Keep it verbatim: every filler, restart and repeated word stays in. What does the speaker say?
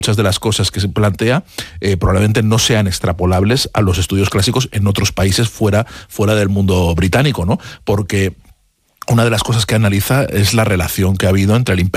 muchas de las cosas que se plantea eh, probablemente no sean extrapolables a los estudios clásicos en otros países fuera, fuera del mundo británico, ¿no? Porque una de las cosas que analiza es la relación que ha habido entre el imperio